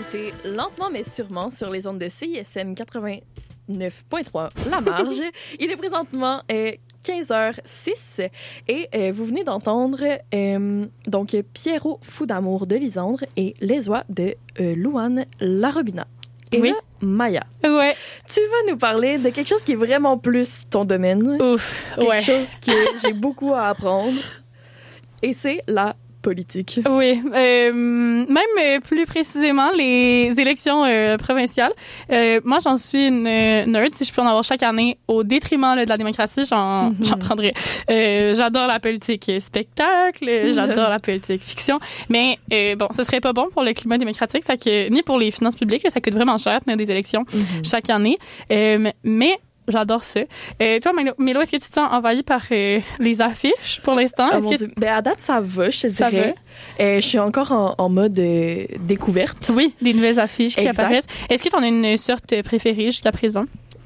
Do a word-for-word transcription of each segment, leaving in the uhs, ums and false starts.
écoutez Lentement mais sûrement sur les ondes de C I S M quatre-vingt-neuf point trois La Marge. Il est présentement euh, quinze heures six et euh, vous venez d'entendre euh, donc Pierrot fou d'amour de Lisandre et Les Oies de euh, Louane Larobina. Et oui. là, Maya, ouais. tu vas nous parler de quelque chose qui est vraiment plus ton domaine. Ouf, quelque ouais. chose que j'ai beaucoup à apprendre. Et c'est la politique. Oui, euh, même euh, plus précisément les élections euh, provinciales. Euh, moi, j'en suis une euh, nerd, si je peux en avoir chaque année, au détriment là, de la démocratie, j'en, mm-hmm. j'en prendrais. Euh, j'adore la politique spectacle, j'adore la politique fiction, mais euh, bon, ce serait pas bon pour le climat démocratique, fait que, ni pour les finances publiques, là, ça coûte vraiment cher tenir des élections mm-hmm. chaque année. Euh, mais j'adore ça. Euh, toi, Mélo, est-ce que tu te sens envahie par euh, les affiches pour l'instant? Oh, est-ce mon que... Dieu. Ben, à date, ça va, je te ça dirais. Euh, je suis encore en, en mode euh, découverte. Oui, des nouvelles affiches qui exact. apparaissent. Est-ce que tu en as une sorte préférée jusqu'à présent?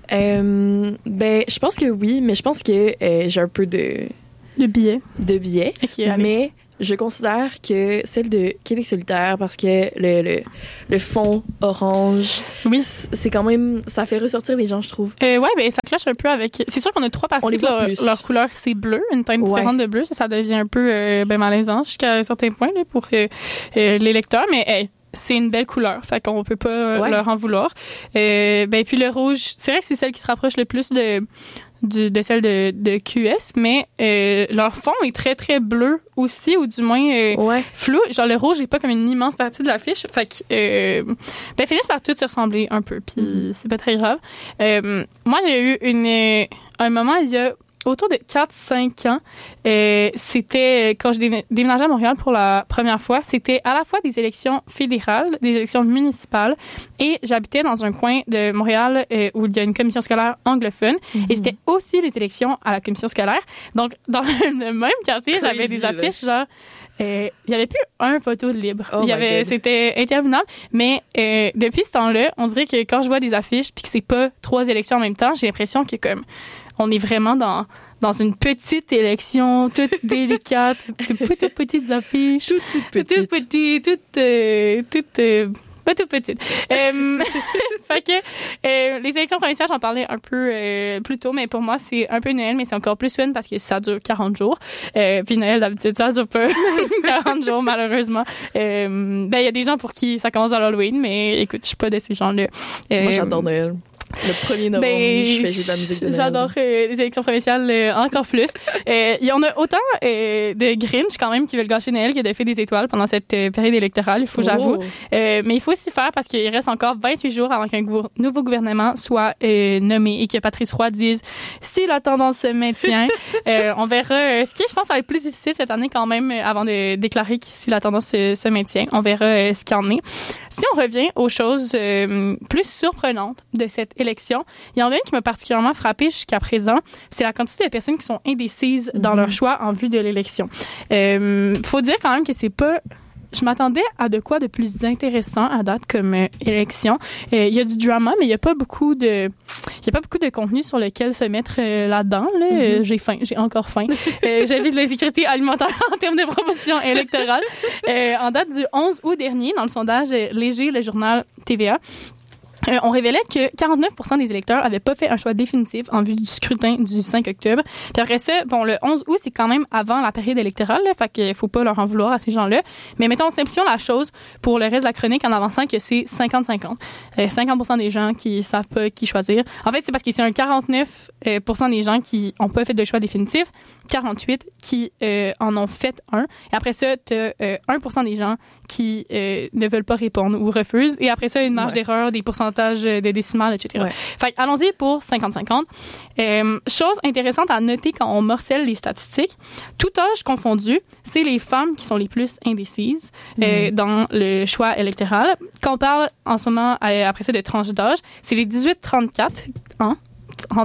Euh, ben, je pense que oui, mais je pense que euh, j'ai un peu de... De billets. De billets. OK, mais je considère que celle de Québec solidaire, parce que le, le, le fond orange, oui. c'est quand même... Ça fait ressortir les gens, je trouve. Euh, oui, ben ça cloche un peu avec... C'est sûr qu'on a trois parties que leur, leur couleur, c'est bleu, une teinte ouais. différente de bleu. Ça, ça devient un peu euh, ben, malaisant jusqu'à un certain point là, pour euh, euh, les lecteurs, mais... Hey, c'est une belle couleur, fait qu'on peut pas ouais. leur en vouloir. Euh, ben puis le rouge, c'est vrai que c'est celle qui se rapproche le plus de de, de celle de, de Q S, mais euh, leur fond est très très bleu aussi, ou du moins euh, ouais. flou. Genre le rouge est pas comme une immense partie de l'affiche, fait que euh, ben finissent par toutes se ressembler un peu, puis mm. c'est pas très grave. Euh, moi, il y a eu une un moment il y a autour de quatre cinq ans, euh, c'était quand j'ai déménagé à Montréal pour la première fois, c'était à la fois des élections fédérales, des élections municipales, et j'habitais dans un coin de Montréal euh, où il y a une commission scolaire anglophone, mm-hmm. et c'était aussi les élections à la commission scolaire. Donc, dans le même quartier, Crazy, j'avais des affiches genre... Euh, il n'y avait plus un poteau de libre. Oh il y avait, c'était interminable. Mais euh, depuis ce temps-là, on dirait que quand je vois des affiches puis que c'est pas trois élections en même temps, j'ai l'impression que comme on est vraiment dans dans une petite élection toute délicate, toutes, toutes petites affiches, toutes toutes petites, toutes petites, toutes euh, toutes euh, pas toute petite. Euh, fait que euh, les élections provinciales, j'en parlais un peu euh, plus tôt, mais pour moi, c'est un peu Noël, mais c'est encore plus fun parce que ça dure quarante jours. Euh, puis Noël, d'habitude, ça dure pas quarante jours, malheureusement. Euh, ben, il y a des gens pour qui ça commence à l'Halloween, mais écoute, je suis pas de ces gens-là. Euh, moi, j'adore Noël. Le premier novembre, ben, je fais de la musique de Noël. J'adore euh, les élections provinciales euh, encore plus. Euh, il y en a autant euh, de Grinch quand même qui veulent gâcher Noël que de faire des étoiles pendant cette euh, période électorale, il faut, oh. j'avoue. Euh, mais il faut aussi faire parce qu'il reste encore vingt-huit jours avant qu'un gouver- nouveau gouvernement soit euh, nommé et que Patrice Roy dise si la tendance se maintient. euh, on verra. Euh, ce qui, je pense, va être plus difficile cette année quand même euh, avant de déclarer que si la tendance se, se maintient. On verra euh, ce qu'il en est. Si on revient aux choses euh, plus surprenantes de cette élection, il y en a une qui m'a particulièrement frappée jusqu'à présent, c'est la quantité de personnes qui sont indécises mm-hmm. dans leur choix en vue de l'élection. Euh, faut dire quand même que c'est pas... Je m'attendais à de quoi de plus intéressant à date comme euh, élection. Il euh, y a du drama, mais il y a pas beaucoup de, il y a pas beaucoup de contenu sur lequel se mettre euh, là-dedans. Là. Mm-hmm. Euh, j'ai faim, j'ai encore faim. euh, J'invite l'insécurité alimentaire en termes de propositions électorales. Euh, en date du onze août dernier, dans le sondage Léger, le journal T V A. Euh, on révélait que quarante-neuf pour cent des électeurs avaient pas fait un choix définitif en vue du scrutin du cinq octobre. Puis après ça, bon, le onze août, c'est quand même avant la période électorale, là, fait qu'il faut pas leur en vouloir à ces gens-là. Mais mettons, simplifions la chose pour le reste de la chronique en avançant que c'est cinquante cinquante. Euh, cinquante pour cent des gens qui savent pas qui choisir. En fait, c'est parce que c'est un quarante-neuf pour cent des gens qui ont pas fait de choix définitif, quarante-huit qui euh, en ont fait un. Et après ça, t'as euh, un pour cent des gens qui euh, ne veulent pas répondre ou refusent. Et après ça, une marge ouais. d'erreur, des pourcentages de décimales, et cetera. Ouais. Fait allons-y pour cinquante cinquante. Euh, chose intéressante à noter quand on morcelle les statistiques, tout âge confondu, c'est les femmes qui sont les plus indécises mmh. euh, dans le choix électoral. Quand on parle en ce moment, euh, après ça, de tranche d'âge, c'est les dix-huit trente-quatre ans. trente-quatre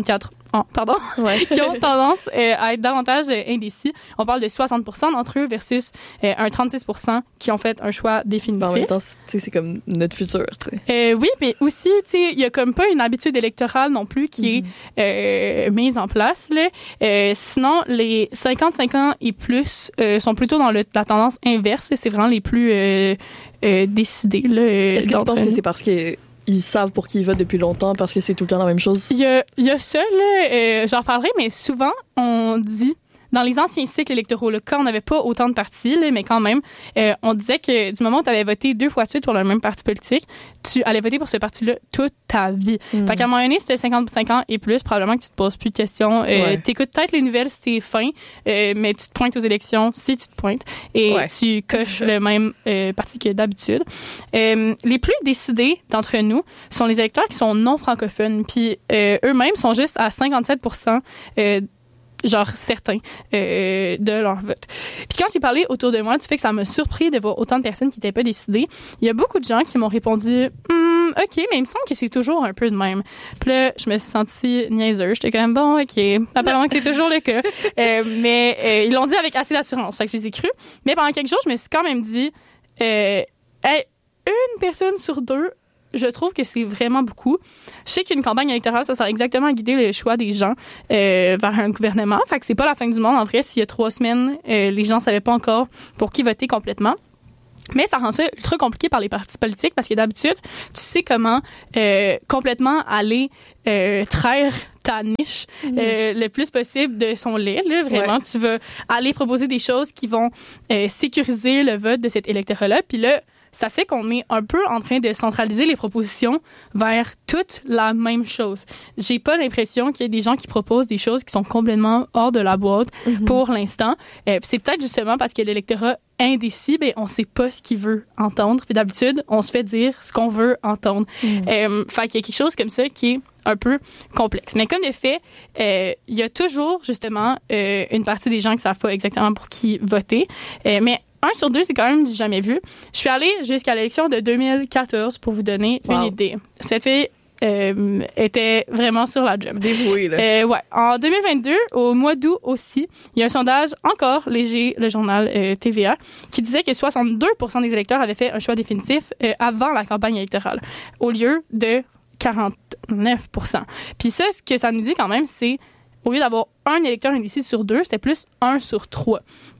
Oh, pardon, Ouais. qui ont tendance euh, à être davantage euh, indécis. On parle de soixante pour cent d'entre eux versus euh, un trente-six pour cent qui ont fait un choix définitif. En même temps, c'est, c'est comme notre futur, tu sais. Euh, oui, mais aussi, tu sais, il y a comme pas une habitude électorale non plus qui mm-hmm. est euh, mise en place. Là. Euh, sinon, les cinquante-cinq ans et plus euh, sont plutôt dans le, la tendance inverse. C'est vraiment les plus euh, euh, décidés. Là, Est-ce que tu penses que c'est parce que ils savent pour qui ils votent depuis longtemps parce que c'est tout le temps la même chose? Il y a, il y a ça, là, euh, j'en reparlerai, mais souvent, on dit, dans les anciens cycles électoraux, là, quand on n'avait pas autant de partis, là, mais quand même, euh, on disait que du moment où tu avais voté deux fois de suite pour le même parti politique, tu allais voter pour ce parti-là toute ta vie. Mm. Fait qu'à un moment donné, si t'as cinquante-cinq ans et plus, probablement que tu te poses plus de questions. Euh, ouais. T'écoutes peut-être les nouvelles si t'es fin, euh, mais tu te pointes aux élections si tu te pointes et ouais. tu coches le même euh, parti que d'habitude. Euh, les plus décidés d'entre nous sont les électeurs qui sont non francophones, puis euh, eux-mêmes sont juste à cinquante-sept pour cent euh, genre certains euh, de leur vote. Puis quand j'ai parlé autour de moi du fait que ça m'a surpris de voir autant de personnes qui n'étaient pas décidées, il y a beaucoup de gens qui m'ont répondu hm, « OK, mais il me semble que c'est toujours un peu de même. » Puis là, je me suis sentie niaiseuse. J'étais quand même « Bon, OK, apparemment que c'est toujours le cas. Euh, » Mais euh, ils l'ont dit avec assez d'assurance. Fait que je les ai crus. Mais pendant quelques jours, je me suis quand même dit euh, « Hey, une personne sur deux, je trouve que c'est vraiment beaucoup. Je sais qu'une campagne électorale, ça sert exactement à guider le choix des gens euh, vers un gouvernement. Fait que c'est pas la fin du monde. En vrai, s'il y a trois semaines, euh, les gens savaient pas encore pour qui voter complètement. Mais ça rend ça ultra compliqué par les partis politiques parce que d'habitude, tu sais comment euh, complètement aller euh, traire ta niche mmh. euh, le plus possible de son lait. Là, vraiment, ouais. Tu vas aller proposer des choses qui vont euh, sécuriser le vote de cet électorat-là. Puis là, ça fait qu'on est un peu en train de centraliser les propositions vers toute la même chose. J'ai pas l'impression qu'il y ait des gens qui proposent des choses qui sont complètement hors de la boîte mm-hmm. pour l'instant. Euh, c'est peut-être justement parce que l'électorat indécis, ben on sait pas ce qu'il veut entendre. Puis d'habitude, on se fait dire ce qu'on veut entendre. Mm. Euh, fait qu'il y a quelque chose comme ça qui est un peu complexe. Mais comme de fait, euh, il y a toujours justement euh, une partie des gens qui savent pas exactement pour qui voter. Euh, mais un sur deux, c'est quand même du jamais vu. Je suis allée jusqu'à l'élection de deux mille quatorze pour vous donner wow. une idée. Cette fille euh, était vraiment sur la job. Dévouée, là. Euh, ouais. En deux mille vingt-deux, au mois d'août aussi, il y a un sondage encore léger, le journal euh, T V A, qui disait que soixante-deux pour cent des électeurs avaient fait un choix définitif euh, avant la campagne électorale, au lieu de quarante-neuf pour cent. Puis ça, ce que ça nous dit quand même, c'est au lieu d'avoir un électeur indécis sur deux, c'était plus un sur trois.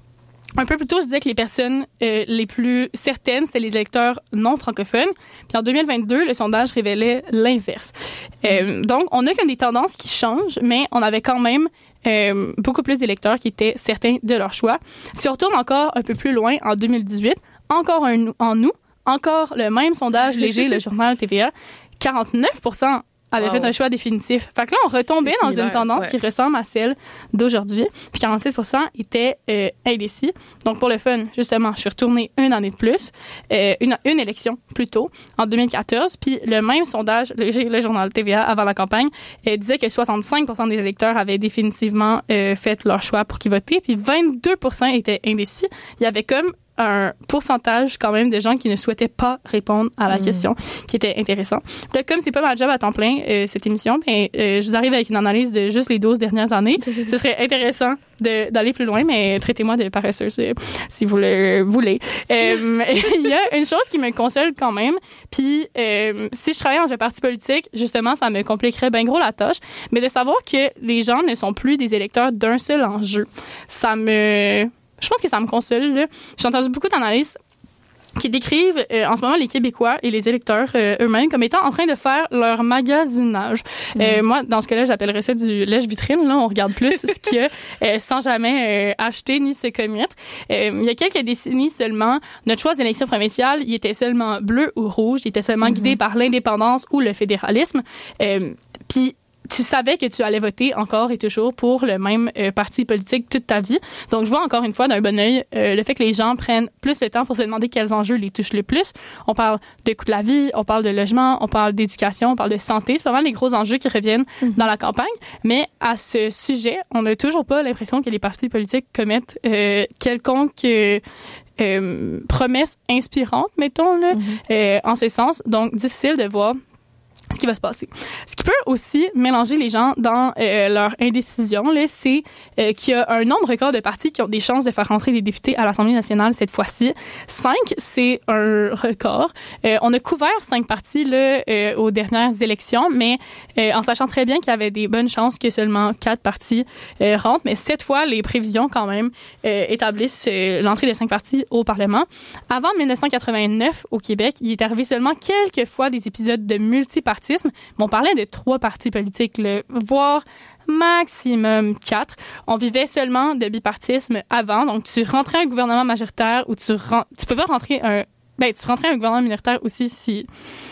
Un peu plus tôt, je disais que les personnes euh, les plus certaines, c'est les électeurs non francophones. Puis en deux mille vingt-deux, le sondage révélait l'inverse. Euh, donc, on a comme des tendances qui changent, mais on avait quand même euh, beaucoup plus d'électeurs qui étaient certains de leur choix. Si on retourne encore un peu plus loin, en deux mille dix-huit, encore un, en août, encore le même sondage léger, le journal T V A, quarante-neuf pour cent avait wow. fait un choix définitif. Fait que là, on retombait dans une tendance ouais. qui ressemble à celle d'aujourd'hui. Puis quarante-six pour cent étaient euh, indécis. Donc, pour le fun, justement, je suis retournée une année de plus, euh, une, une élection plus tôt, en deux mille quatorze. Puis le même sondage, le, le journal T V A avant la campagne, euh, disait que soixante-cinq pour cent des électeurs avaient définitivement euh, fait leur choix pour qui voter. Puis vingt-deux pour cent étaient indécis. Il y avait comme un pourcentage quand même de gens qui ne souhaitaient pas répondre à la mmh. question, qui était intéressant. Là, comme c'est pas ma job à temps plein, euh, cette émission, ben, euh, je vous arrive avec une analyse de juste les douze dernières années. Ce serait intéressant de, d'aller plus loin, mais traitez-moi de paresseuse euh, si vous le voulez. Euh, il y a une chose qui me console quand même, puis euh, si je travaillais dans un parti politique, justement, ça me compliquerait bien gros la tâche, mais de savoir que les gens ne sont plus des électeurs d'un seul enjeu, ça me... Je pense que ça me console. Là. J'ai entendu beaucoup d'analyses qui décrivent euh, en ce moment les Québécois et les électeurs euh, eux-mêmes comme étant en train de faire leur magasinage. Mmh. Euh, moi, dans ce cas-là, j'appellerais ça du lèche-vitrine. Là, on regarde plus ce qu'il y a euh, sans jamais euh, acheter ni se commettre. Euh, il y a quelques décennies seulement, notre choix d'élection provinciale, il était seulement bleu ou rouge. Il était seulement mmh. guidé par l'indépendance ou le fédéralisme. Euh, Puis tu savais que tu allais voter encore et toujours pour le même euh, parti politique toute ta vie. Donc, je vois encore une fois d'un bon œil euh, le fait que les gens prennent plus le temps pour se demander quels enjeux les touchent le plus. On parle de coût de la vie, on parle de logement, on parle d'éducation, on parle de santé. C'est vraiment les gros enjeux qui reviennent mm-hmm. dans la campagne. Mais à ce sujet, on n'a toujours pas l'impression que les partis politiques commettent euh, quelconque... Euh, Euh, promesses inspirantes, mettons, là, mm-hmm. euh, en ce sens. Donc, difficile de voir ce qui va se passer. Ce qui peut aussi mélanger les gens dans euh, leur indécision, là, c'est euh, qu'il y a un nombre record de partis qui ont des chances de faire rentrer des députés à l'Assemblée nationale cette fois-ci. Cinq, c'est un record. Euh, on a couvert cinq partis là, euh, aux dernières élections, mais euh, en sachant très bien qu'il y avait des bonnes chances que seulement quatre partis euh, rentrent. Mais cette fois, les prévisions quand même euh, établissent euh, l'entrée de cinq partis au Parlement. Avant dix-neuf cent quatre-vingt-neuf, au Québec, il est arrivé seulement quelques fois des épisodes de multipartisme. Mais on parlait de trois partis politiques, là, voire maximum quatre. On vivait seulement de bipartisme avant. Donc, tu rentrais un gouvernement majoritaire ou tu ren- tu peux pas rentrer un... Ben, tu rentrais un gouvernement minoritaire aussi si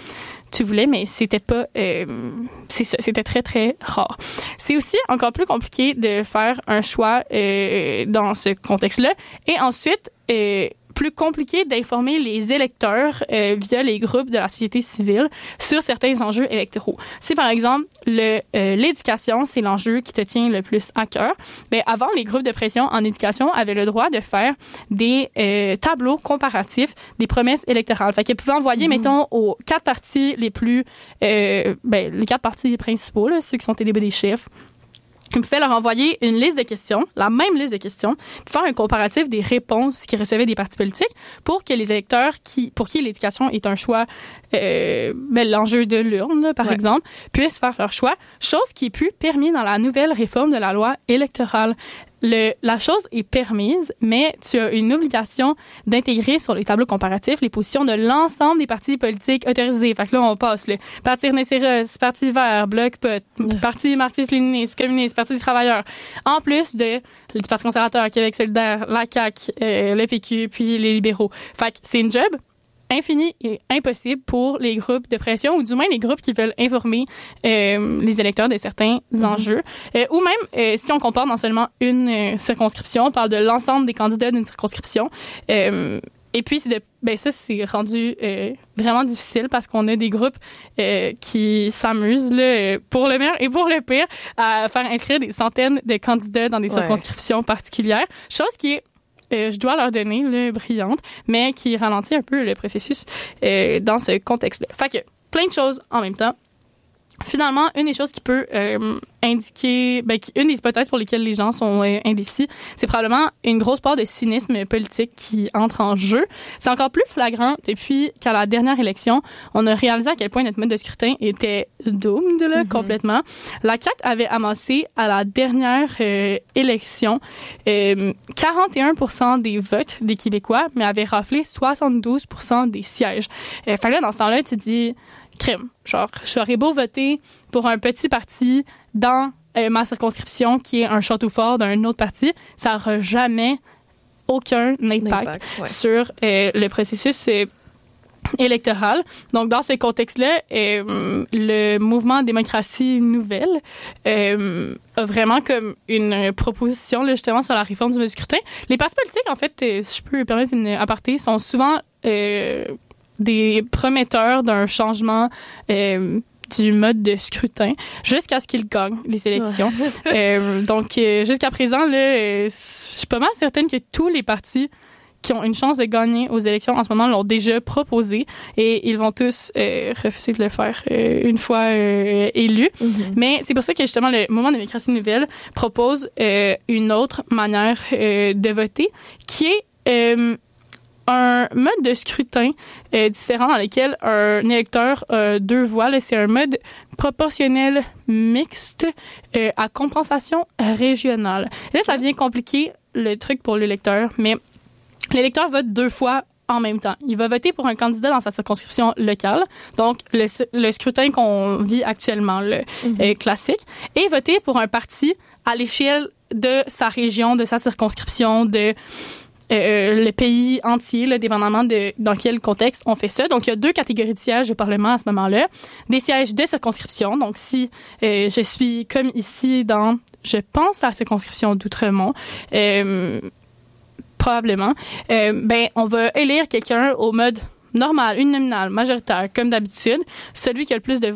tu voulais, mais c'était pas... Euh, c'est ça, c'était très, très rare. C'est aussi encore plus compliqué de faire un choix euh, dans ce contexte-là. Et ensuite... Euh, plus compliqué d'informer les électeurs euh, via les groupes de la société civile sur certains enjeux électoraux. Si, par exemple, le, euh, l'éducation, c'est l'enjeu qui te tient le plus à cœur, bien, avant, les groupes de pression en éducation avaient le droit de faire des euh, tableaux comparatifs des promesses électorales. Fait qu'ils pouvaient envoyer, mmh. mettons, aux quatre partis les plus... Euh, ben, les quatre partis principaux, là, ceux qui sont élevés des chefs, ils pouvaient leur envoyer une liste de questions, la même liste de questions, puis faire un comparatif des réponses qu'ils recevaient des partis politiques pour que les électeurs qui, pour qui l'éducation est un choix, euh, ben, l'enjeu de l'urne, là, par ouais. exemple, puissent faire leur choix, chose qui est plus permis dans la nouvelle réforme de la loi électorale. Le, la chose est permise, mais tu as une obligation d'intégrer sur les tableaux comparatifs les positions de l'ensemble des partis politiques autorisés. Fait que là, on passe le Parti rhinocéros, Parti vert, Bloc pot, Parti marxiste-léniniste, communiste, Parti des travailleurs. En plus de le Parti conservateur, Québec solidaire, la C A Q, euh, le P Q, puis les libéraux. Fait que c'est une job infini et impossible pour les groupes de pression ou du moins les groupes qui veulent informer euh, les électeurs de certains mmh. enjeux. Euh, ou même, euh, si on compare dans seulement une euh, circonscription, on parle de l'ensemble des candidats d'une circonscription. Euh, et puis, c'est de, ben ça, c'est rendu euh, vraiment difficile parce qu'on a des groupes euh, qui s'amusent, là, pour le meilleur et pour le pire, à faire inscrire des centaines de candidats dans des ouais. circonscriptions particulières. Chose qui est Euh, je dois leur donner, là, brillante, mais qui ralentit un peu le processus euh, dans ce contexte-là. Fait que plein de choses en même temps. Finalement, une des choses qui peut euh, indiquer, ben, qui, une des hypothèses pour lesquelles les gens sont euh, indécis, c'est probablement une grosse part de cynisme politique qui entre en jeu. C'est encore plus flagrant depuis qu'à la dernière élection, on a réalisé à quel point notre mode de scrutin était doomed, là, mm-hmm. complètement. La C A Q avait amassé à la dernière euh, élection euh, quarante et un pour cent des votes des Québécois, mais avait raflé soixante-douze pour cent des sièges. Euh, fait que là, dans ce temps-là, tu te dis... crime. Genre, j'aurais beau voter pour un petit parti dans euh, ma circonscription qui est un château fort d'un autre parti, ça n'aura jamais aucun impact, impact ouais. sur euh, le processus euh, électoral. Donc, dans ce contexte-là, euh, le mouvement Démocratie Nouvelle euh, a vraiment comme une proposition là, justement sur la réforme du mode de scrutin. Les partis politiques, en fait, euh, si je peux me permettre une aparté, sont souvent... Euh, des prometteurs d'un changement euh, du mode de scrutin jusqu'à ce qu'ils gagnent les élections. Ouais. euh, donc, euh, jusqu'à présent, là, euh, je suis pas mal certaine que tous les partis qui ont une chance de gagner aux élections en ce moment l'ont déjà proposé et ils vont tous euh, refuser de le faire euh, une fois euh, élus. Mm-hmm. Mais c'est pour ça que justement le mouvement Démocratie Nouvelle propose euh, une autre manière euh, de voter qui est euh, un mode de scrutin euh, différent dans lequel un électeur a deux voix. Là, c'est un mode proportionnel mixte euh, à compensation régionale. Et là, ça vient compliquer le truc pour l'électeur, mais l'électeur vote deux fois en même temps. Il va voter pour un candidat dans sa circonscription locale, donc le, le scrutin qu'on vit actuellement, le mm-hmm. euh, classique, et voter pour un parti à l'échelle de sa région, de sa circonscription, de... Euh, le pays entier, là, dépendamment de dans quel contexte on fait ça. Donc, il y a deux catégories de sièges au Parlement à ce moment-là. Des sièges de circonscription. Donc, si euh, je suis comme ici dans, je pense, la circonscription d'Outremont, euh, probablement, euh, ben, on va élire quelqu'un au mode normal, uninominal, majoritaire, comme d'habitude. Celui qui a le plus de voix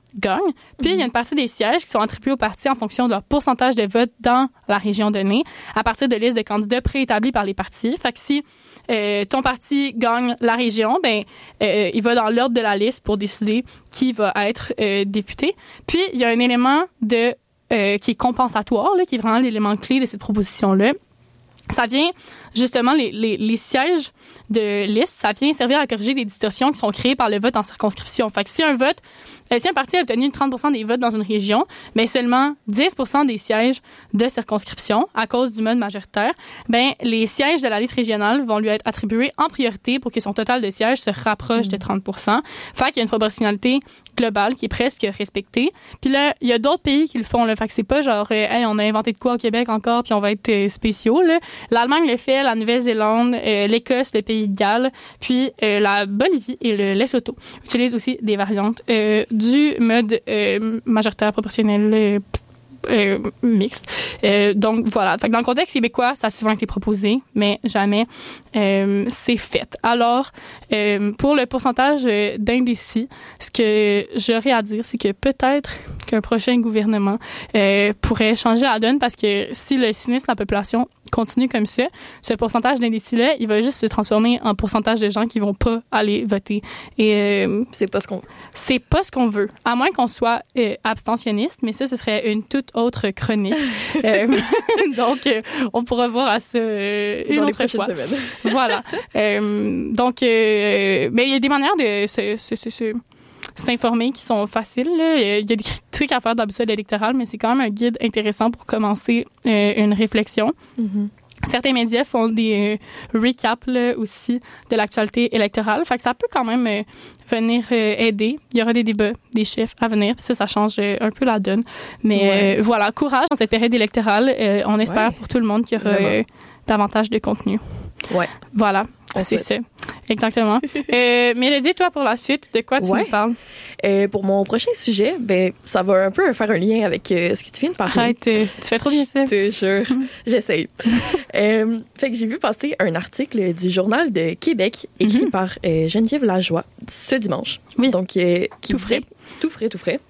gagne. Puis, mm-hmm. il y a une partie des sièges qui sont attribués aux partis en fonction de leur pourcentage de vote dans la région donnée, à partir de listes de candidats préétablies par les partis. Fait que si euh, ton parti gagne la région, ben euh, il va dans l'ordre de la liste pour décider qui va être euh, député. Puis, il y a un élément de euh, qui est compensatoire, là, qui est vraiment l'élément clé de cette proposition-là. Ça vient, justement, les, les, les sièges de liste, ça vient servir à corriger des distorsions qui sont créées par le vote en circonscription. Fait que si un vote, si un parti a obtenu trente pour cent des votes dans une région, mais seulement dix pour cent des sièges de circonscription à cause du mode majoritaire, ben les sièges de la liste régionale vont lui être attribués en priorité pour que son total de sièges se rapproche mmh. de trente pour cent. Fait qu'il y a une proportionnalité globale qui est presque respectée. Puis là, il y a d'autres pays qui le font. Là. Fait que c'est pas genre, euh, hey, on a inventé de quoi au Québec encore, puis on va être euh, spéciaux. Là. L'Allemagne le fait, la Nouvelle-Zélande, euh, l'Écosse, le Pays de Galles, puis euh, la Bolivie et le Lesotho utilisent aussi des variantes euh, du mode euh, majoritaire proportionnel euh, euh, mixte. Euh, donc, voilà. Fait que dans le contexte québécois, ça a souvent été proposé, mais jamais euh, c'est fait. Alors, euh, pour le pourcentage d'indécis, ce que j'aurais à dire, c'est que peut-être qu'un prochain gouvernement euh, pourrait changer la donne parce que si le cynisme de la population continue comme ça, ce pourcentage d'indécis-là, il va juste se transformer en pourcentage de gens qui vont pas aller voter. Et euh, c'est pas ce qu'on veut. C'est pas ce qu'on veut. À moins qu'on soit euh, abstentionniste, mais ça, ce serait une toute autre chronique. euh, donc, euh, on pourra voir à ça euh, une Dans autre les fois. semaines. Voilà. Euh, donc, euh, mais il y a des manières de se, se, se, se s'informer qui sont faciles. Là. Il y a des critiques à faire dans la boussole électorale, mais c'est quand même un guide intéressant pour commencer euh, une réflexion. Mm-hmm. Certains médias font des euh, recaps là, aussi de l'actualité électorale. Fait que ça peut quand même euh, venir euh, aider. Il y aura des débats, des chiffres à venir. Puis ça, ça change euh, un peu la donne. Mais ouais. euh, voilà, courage dans cette période électorale. Euh, on espère ouais. pour tout le monde qu'il y aura euh, davantage de contenu. Ouais. Voilà, on c'est souhaite. ça. Exactement. euh, Mélodie, toi, pour la suite, de quoi tu ouais. nous parles? Euh, pour mon prochain sujet, ben, ça va un peu faire un lien avec euh, ce que tu viens de parler. Arrête, euh, tu fais trop bien ça. Je te jure. J'essaye. euh, fait que j'ai vu passer un article du Journal de Québec écrit mm-hmm. par euh, Geneviève Lajoie ce dimanche. Oui. Donc, euh, qui tout disait, frais. Tout frais, tout frais.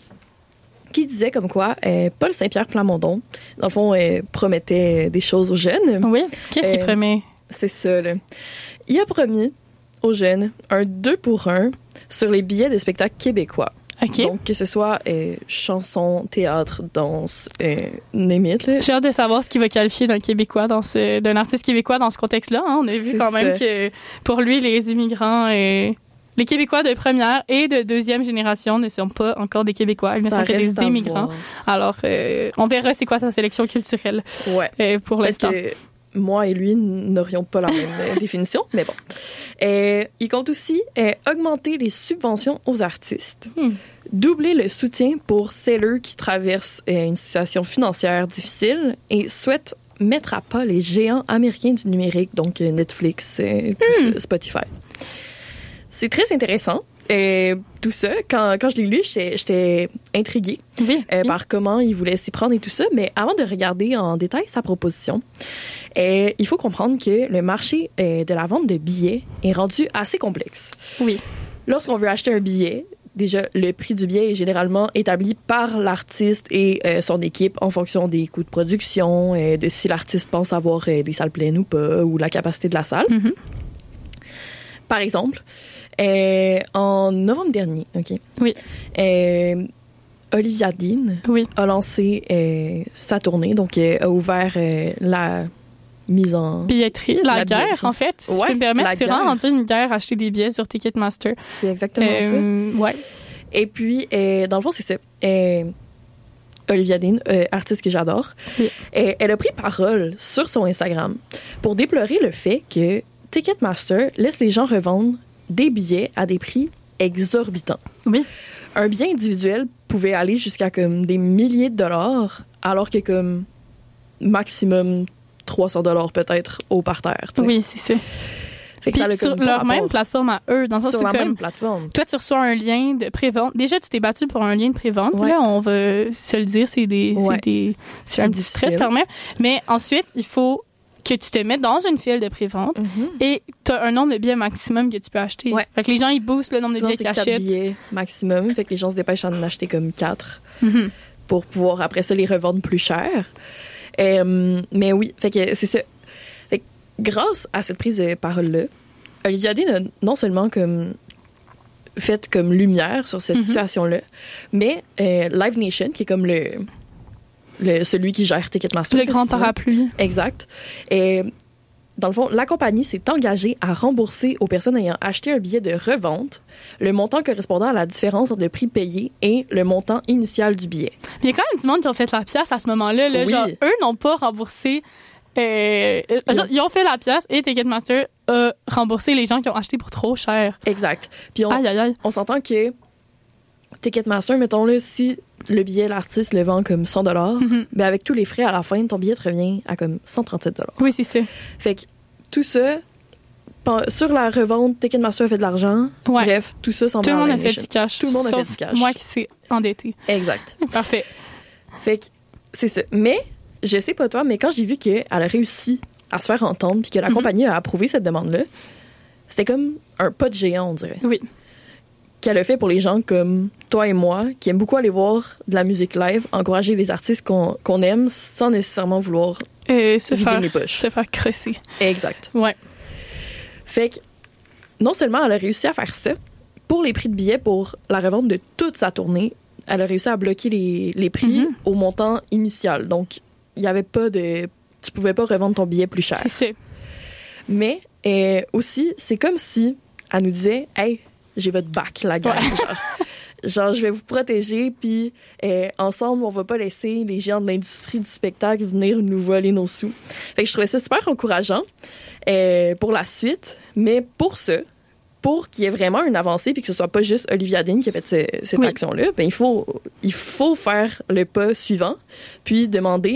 Qui disait comme quoi euh, Paul Saint-Pierre Plamondon, dans le fond, euh, promettait des choses aux jeunes. Oui. Qu'est-ce euh, qu'il promet? C'est ça, là. Il a promis aux jeunes un deux pour un sur les billets de spectacles québécois. Okay. Donc, que ce soit euh, chanson, théâtre, danse, euh, name it, là. J'ai hâte de savoir ce qu'il va qualifier d'un Québécois, dans ce, d'un artiste québécois dans ce contexte-là. Hein. On a vu C'est quand même ça. que pour lui, les immigrants, euh, les Québécois de première et de deuxième génération ne sont pas encore des Québécois. Ils ne sont que des immigrants. Alors, euh, on verra c'est quoi sa sélection culturelle ouais. euh, pour Parce l'instant. Que moi et lui n'aurions pas la même définition, mais bon. Euh, il compte aussi euh, augmenter les subventions aux artistes, hmm. doubler le soutien pour celles qui traversent euh, une situation financière difficile et souhaite mettre à pas les géants américains du numérique, donc euh, Netflix, euh, tout hmm. ça, Spotify. C'est très intéressant. Euh, tout ça, quand, quand je l'ai lu, j'étais, j'étais intriguée oui, euh, oui. par comment il voulait s'y prendre et tout ça. Mais avant de regarder en détail sa proposition, euh, il faut comprendre que le marché euh, de la vente de billets est rendu assez complexe. Oui. Lorsqu'on veut acheter un billet, déjà, le prix du billet est généralement établi par l'artiste et euh, son équipe en fonction des coûts de production, euh, de si l'artiste pense avoir euh, des salles pleines ou pas, ou la capacité de la salle. Mm-hmm. Par exemple, euh, en novembre dernier, OK? Oui. Euh, Olivia Dean oui. a lancé euh, sa tournée, donc euh, a ouvert euh, la mise en... Billetterie, la, la guerre, billetterie. En fait. Si ouais, je peux me permettre, c'est guerre. vraiment rendu une guerre acheter des billets sur Ticketmaster. C'est exactement euh, ça. Ouais. Et puis, euh, dans le fond, c'est ça. Euh, Olivia Dean, euh, artiste que j'adore, oui. euh, elle a pris parole sur son Instagram pour déplorer le fait que Ticketmaster laisse les gens revendre des billets à des prix exorbitants. Oui. Un bien individuel pouvait aller jusqu'à comme des milliers de dollars, alors que comme maximum trois cents dollars peut-être au parterre. T'sais. Oui, c'est ça. Fait que Puis ça a sur comme leur même plateforme à eux, dans le sens sur où la comme même plateforme. Toi, tu reçois un lien de prévente. Déjà, tu t'es battu pour un lien de prévente. Ouais. Là, on va se le dire, c'est des, ouais. c'est des, c'est, c'est un petit stress quand même. Mais ensuite, il faut que tu te mets dans une file de prévente Mm-hmm. et tu as un nombre de billets maximum que tu peux acheter. Ouais. Fait que les gens, ils boostent le nombre Souvent, de billets c'est qu'ils quatre achètent. billets maximum. Fait que les gens se dépêchent à en acheter comme quatre Mhm. pour pouvoir, après ça, les revendre plus cher. Euh, mais oui, fait que c'est ça. Fait que grâce à cette prise de parole-là, Olivia Dean a non seulement comme fait comme lumière sur cette Mhm. situation-là, mais euh, Live Nation, qui est comme le, le celui qui gère Ticketmaster. Le grand si tu veux. parapluie. Exact. Et dans le fond, la compagnie s'est engagée à rembourser aux personnes ayant acheté un billet de revente le montant correspondant à la différence entre le prix payé et le montant initial du billet. Il y a quand même du monde qui ont fait la pièce à ce moment-là. Là. Oui. Genre, eux n'ont pas remboursé. Euh, eux autres, ils ont fait la pièce et Ticketmaster a remboursé les gens qui ont acheté pour trop cher. Exact. Puis on, Aïe, aïe, aïe. on s'entend que Ticketmaster, mettons-le, si le billet, l'artiste le vend comme cent dollars, Mhm. ben avec tous les frais à la fin, ton billet te revient à comme cent trente-sept dollars. Oui, c'est ça. Fait que tout ça, pen- sur la revente, Ticketmaster a fait de l'argent. Ouais. Bref, tout ça semble Tout le monde a Live fait Nation. du cash. Tout le monde a fait sauf du cash. moi qui s'est endetté. Exact. Parfait. Fait que c'est ça. Mais, je sais pas toi, mais quand j'ai vu qu'elle a réussi à se faire entendre puis que la Mhm. compagnie a approuvé cette demande-là, c'était comme un pas de géant, on dirait. Oui. Qu'elle a fait pour les gens comme toi et moi, qui aiment beaucoup aller voir de la musique live, encourager les artistes qu'on qu'on aime sans nécessairement vouloir Euh, se, vider faire, les poches. se faire crosser. Exact. Ouais. Fait que non seulement elle a réussi à faire ça, pour les prix de billets pour la revente de toute sa tournée, elle a réussi à bloquer les, les prix Mhm. au montant initial. Donc, il n'y avait pas de... Tu pouvais pas revendre ton billet plus cher. C'est ça. Mais euh, aussi, c'est comme si elle nous disait « Hey, j'ai votre back, la gang. Ouais. Genre, genre, je vais vous protéger, puis euh, ensemble, on va pas laisser les géants de l'industrie du spectacle venir nous voler nos sous. » Fait que je trouvais ça super encourageant euh, pour la suite. Mais pour ça, pour qu'il y ait vraiment une avancée puis que ce soit pas juste Olivia Dean qui a fait ce- cette Oui. action-là, ben il faut, il faut faire le pas suivant puis demander